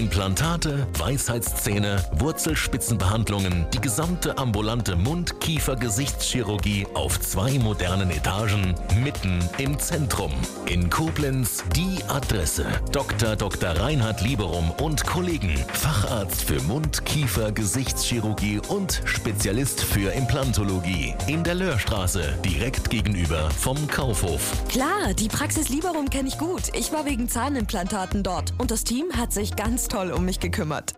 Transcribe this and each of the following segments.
Implantate, Weisheitszähne, Wurzelspitzenbehandlungen, die gesamte ambulante Mund-Kiefer-Gesichtschirurgie auf 2 modernen Etagen, mitten im Zentrum. In Koblenz die Adresse: Dr. Reinhard Lieberum und Kollegen, Facharzt für Mund-Kiefer-Gesichtschirurgie und Spezialist für Implantologie. In der Löhrstraße, direkt gegenüber vom Kaufhof. Klar, die Praxis Lieberum kenne ich gut. Ich war wegen Zahnimplantaten dort und das Team hat sich ganz toll um mich gekümmert.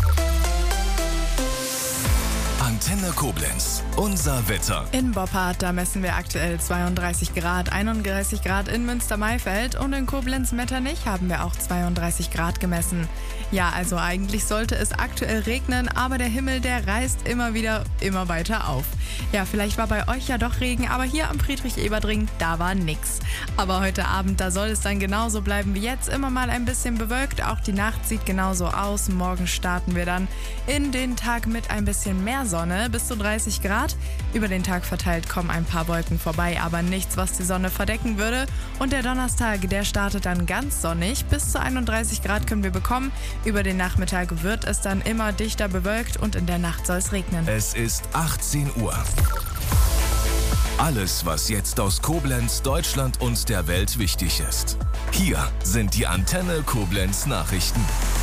Antenne Koblenz, unser Wetter. In Boppard, da messen wir aktuell 32 Grad, 31 Grad in Münster-Maifeld und in Koblenz-Metternich haben wir auch 32 Grad gemessen. Ja, also eigentlich sollte es aktuell regnen, aber der Himmel, der reißt immer weiter auf. Ja, vielleicht war bei euch ja doch Regen, aber hier am Friedrich-Ebert-Ring, da war nix. Aber heute Abend, da soll es dann genauso bleiben wie jetzt, immer mal ein bisschen bewölkt. Auch die Nacht sieht genauso aus. Morgen starten wir dann in den Tag mit ein bisschen mehr Sonne, bis zu 30 Grad. Über den Tag verteilt kommen ein paar Wolken vorbei, aber nichts, was die Sonne verdecken würde. Und der Donnerstag, der startet dann ganz sonnig. Bis zu 31 Grad können wir bekommen. Über den Nachmittag wird es dann immer dichter bewölkt und in der Nacht soll es regnen. Es ist 18 Uhr. Alles, was jetzt aus Koblenz, Deutschland und der Welt wichtig ist. Hier sind die Antenne Koblenz Nachrichten.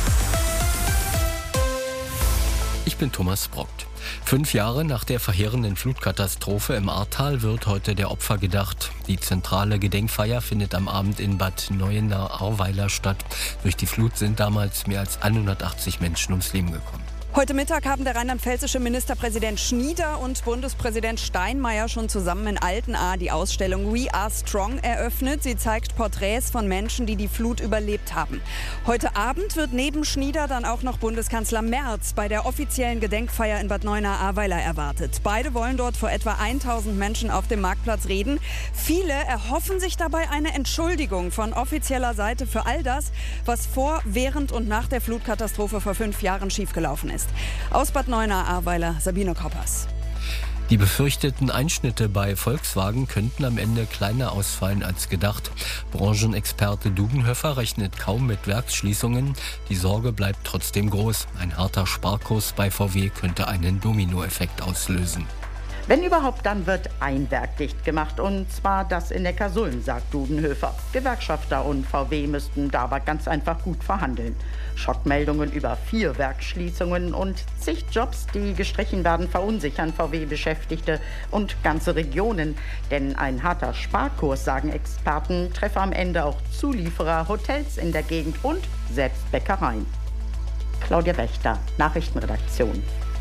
Ich bin Thomas Brockt. 5 Jahre nach der verheerenden Flutkatastrophe im Ahrtal wird heute der Opfer gedacht. Die zentrale Gedenkfeier findet am Abend in Bad Neuenahr-Ahrweiler statt. Durch die Flut sind damals mehr als 180 Menschen ums Leben gekommen. Heute Mittag haben der rheinland-pfälzische Ministerpräsident Schnieder und Bundespräsident Steinmeier schon zusammen in Altenahr die Ausstellung We Are Strong eröffnet. Sie zeigt Porträts von Menschen, die die Flut überlebt haben. Heute Abend wird neben Schnieder dann auch noch Bundeskanzler Merz bei der offiziellen Gedenkfeier in Bad Neuenahr-Ahrweiler erwartet. Beide wollen dort vor etwa 1000 Menschen auf dem Marktplatz reden. Viele erhoffen sich dabei eine Entschuldigung von offizieller Seite für all das, was vor, während und nach der Flutkatastrophe vor 5 Jahren schiefgelaufen ist. Aus Bad Neuenahr-Ahrweiler, Sabine Koppers. Die befürchteten Einschnitte bei Volkswagen könnten am Ende kleiner ausfallen als gedacht. Branchenexperte Dugenhöfer rechnet kaum mit Werksschließungen. Die Sorge bleibt trotzdem groß. Ein harter Sparkurs bei VW könnte einen Dominoeffekt auslösen. Wenn überhaupt, dann wird ein Werk dicht gemacht, und zwar das in Neckarsulm, sagt Dudenhöfer. Gewerkschafter und VW müssten da aber ganz einfach gut verhandeln. Schockmeldungen über 4 Werksschließungen und zig Jobs, die gestrichen werden, verunsichern VW-Beschäftigte und ganze Regionen. Denn ein harter Sparkurs, sagen Experten, treffe am Ende auch Zulieferer, Hotels in der Gegend und selbst Bäckereien. Claudia Wächter, Nachrichtenredaktion.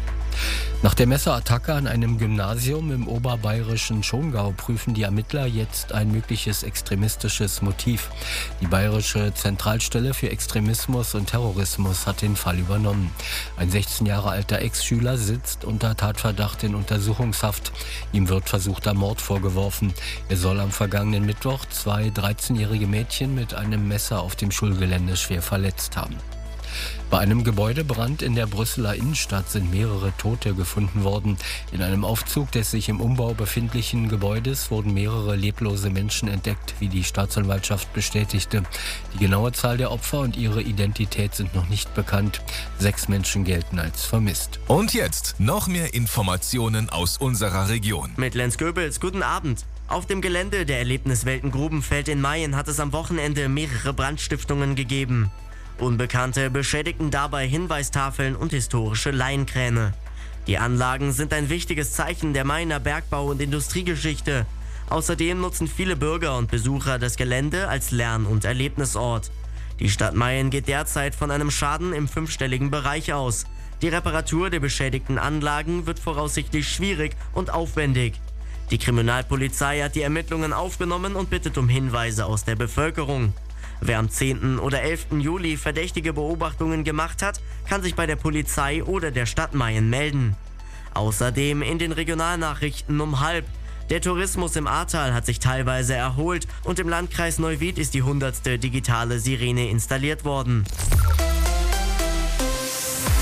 Nach der Messerattacke an einem Gymnasium im oberbayerischen Schongau prüfen die Ermittler jetzt ein mögliches extremistisches Motiv. Die Bayerische Zentralstelle für Extremismus und Terrorismus hat den Fall übernommen. Ein 16 Jahre alter Ex-Schüler sitzt unter Tatverdacht in Untersuchungshaft. Ihm wird versuchter Mord vorgeworfen. Er soll am vergangenen Mittwoch 2 13-jährige Mädchen mit einem Messer auf dem Schulgelände schwer verletzt haben. Bei einem Gebäudebrand in der Brüsseler Innenstadt sind mehrere Tote gefunden worden. In einem Aufzug des sich im Umbau befindlichen Gebäudes wurden mehrere leblose Menschen entdeckt, wie die Staatsanwaltschaft bestätigte. Die genaue Zahl der Opfer und ihre Identität sind noch nicht bekannt. 6 Menschen gelten als vermisst. Und jetzt noch mehr Informationen aus unserer Region. Mit Lenz Goebels, guten Abend. Auf dem Gelände der Erlebniswelten Grubenfeld in Mayen hat es am Wochenende mehrere Brandstiftungen gegeben. Unbekannte beschädigten dabei Hinweistafeln und historische Laienkräne. Die Anlagen sind ein wichtiges Zeichen der Mayener Bergbau- und Industriegeschichte. Außerdem nutzen viele Bürger und Besucher das Gelände als Lern- und Erlebnisort. Die Stadt Mayen geht derzeit von einem Schaden im 5-stelligen Bereich aus. Die Reparatur der beschädigten Anlagen wird voraussichtlich schwierig und aufwendig. Die Kriminalpolizei hat die Ermittlungen aufgenommen und bittet um Hinweise aus der Bevölkerung. Wer am 10. oder 11. Juli verdächtige Beobachtungen gemacht hat, kann sich bei der Polizei oder der Stadt Mayen melden. Außerdem in den Regionalnachrichten um 12:30. Der Tourismus im Ahrtal hat sich teilweise erholt und im Landkreis Neuwied ist die 100. digitale Sirene installiert worden.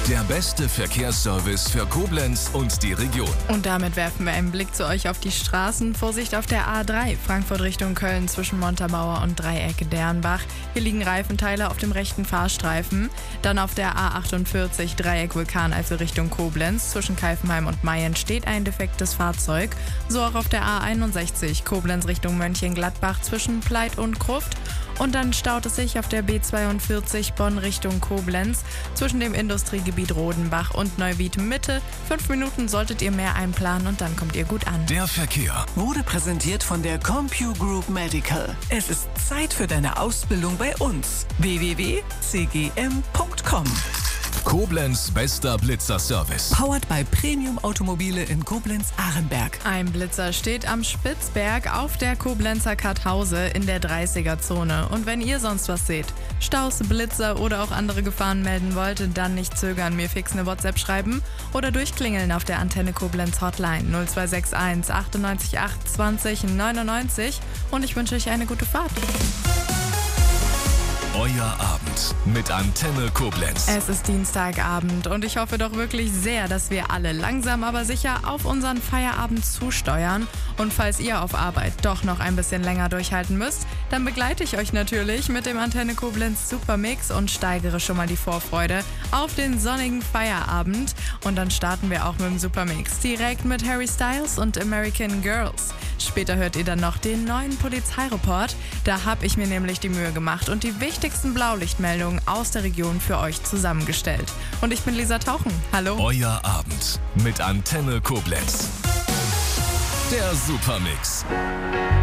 Der beste Verkehrsservice für Koblenz und die Region. Und damit werfen wir einen Blick zu euch auf die Straßen. Vorsicht auf der A3, Frankfurt Richtung Köln zwischen Montabaur und Dreieck Dernbach. Hier liegen Reifenteile auf dem rechten Fahrstreifen. Dann auf der A48, Dreieck Vulkaneifel Richtung Koblenz. Zwischen Kalfenheim und Mayen steht ein defektes Fahrzeug. So auch auf der A61, Koblenz Richtung Mönchengladbach zwischen Pleit und Gruft. Und dann staut es sich auf der B42 Bonn Richtung Koblenz zwischen dem Industriegebiet Rodenbach und Neuwied Mitte. 5 Minuten solltet ihr mehr einplanen und dann kommt ihr gut an. Der Verkehr wurde präsentiert von der CompuGroup Medical. Es ist Zeit für deine Ausbildung bei uns. www.cgm.com. Koblenz bester Blitzer-Service. Powered by Premium Automobile in Koblenz-Arenberg. Ein Blitzer steht am Spitzberg auf der Koblenzer Karthause in der 30er-Zone. Und wenn ihr sonst was seht, Staus, Blitzer oder auch andere Gefahren melden wollt, dann nicht zögern, mir fix eine WhatsApp schreiben oder durchklingeln auf der Antenne Koblenz Hotline 0261 98 8 20 99 und ich wünsche euch eine gute Fahrt. Euer Abend mit Antenne Koblenz. Es ist Dienstagabend und ich hoffe doch wirklich sehr, dass wir alle langsam aber sicher auf unseren Feierabend zusteuern. Und falls ihr auf Arbeit doch noch ein bisschen länger durchhalten müsst, dann begleite ich euch natürlich mit dem Antenne Koblenz Supermix und steigere schon mal die Vorfreude auf den sonnigen Feierabend. Und dann starten wir auch mit dem Supermix direkt mit Harry Styles und American Girls. Später hört ihr dann noch den neuen Polizeireport. Da habe ich mir nämlich die Mühe gemacht und die wichtigsten Blaulichtmeldungen aus der Region für euch zusammengestellt. Und ich bin Lisa Tauchen. Hallo. Euer Abend mit Antenne Koblenz. Der Supermix.